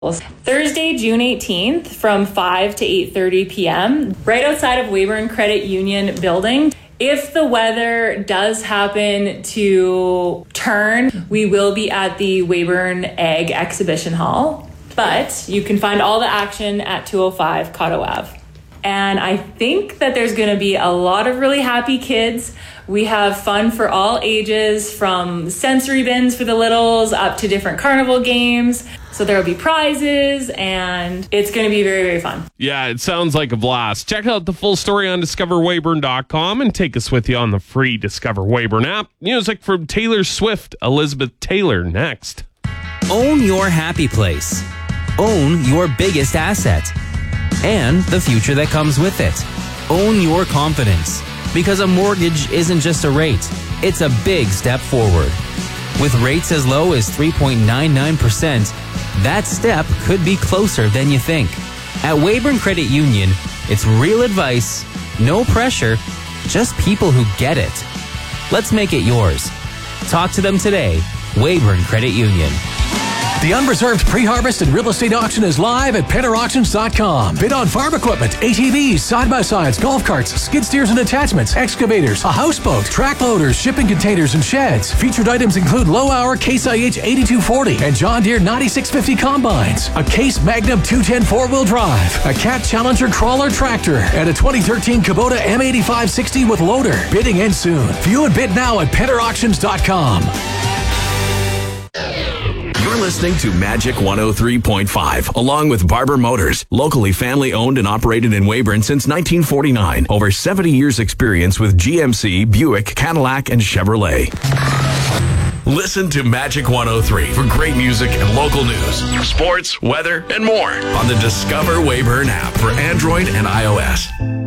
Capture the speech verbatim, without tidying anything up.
Thursday, June eighteenth from five to eight thirty p.m. right outside of Weyburn Credit Union building. If the weather does happen to turn, we will be at the Weyburn Ag Exhibition Hall. But you can find all the action at two oh five Cotto Ave. And I think that there's going to be a lot of really happy kids. We have fun for all ages, from sensory bins for the littles up to different carnival games. So there will be prizes, and it's going to be very, very fun. Yeah, it sounds like a blast. Check out the full story on discover weyburn dot com and take us with you on the free Discover Weyburn app. Music from Taylor Swift, Elizabeth Taylor, next. Own your happy place. Own your biggest asset. And the future that comes with it. Own your confidence. Because a mortgage isn't just a rate, it's a big step forward. With rates as low as three point nine nine percent, that step could be closer than you think. At Weyburn Credit Union, it's real advice, no pressure, just people who get it. Let's make it yours. Talk to them today. Weyburn Credit Union. The unreserved pre-harvest and real estate auction is live at penner auctions dot com. Bid on farm equipment, A T Vs, side-by-sides, golf carts, skid steers and attachments, excavators, a houseboat, track loaders, shipping containers, and sheds. Featured items include low-hour Case I H eighty-two forty and John Deere ninety-six fifty combines, a Case Magnum two ten four-wheel drive, a Cat Challenger crawler tractor, and a twenty thirteen Kubota M eighty-five sixty with loader. Bidding ends soon. View and bid now at penner auctions dot com. You're listening to Magic one oh three point five, along with Barber Motors, locally family owned and operated in Weyburn since nineteen forty-nine. Over seventy years experience with G M C, Buick, Cadillac, and Chevrolet. Listen to Magic one oh three for great music and local news, sports, weather, and more on the Discover Weyburn app for Android and iOS.